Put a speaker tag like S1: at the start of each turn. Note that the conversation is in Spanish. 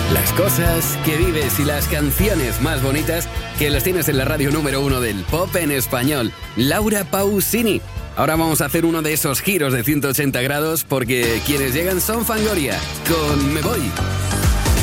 S1: Las cosas que vives y las canciones más bonitas que las tienes en la radio número 1 del pop en español, Laura Pausini. Ahora vamos a hacer uno de esos giros de 180 grados porque quienes llegan son Fangoria con Me Voy.